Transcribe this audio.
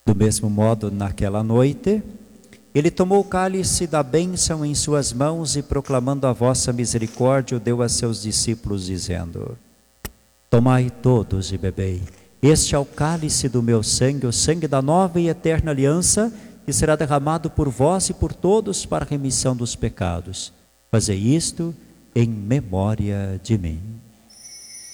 Do mesmo modo, naquela noite, ele tomou o cálice da bênção em suas mãos e, proclamando a vossa misericórdia, o deu a seus discípulos, dizendo: Tomai todos e bebei. Este é o cálice do meu sangue, o sangue da nova e eterna aliança, que será derramado por vós e por todos para a remissão dos pecados. Fazei isto em memória de mim.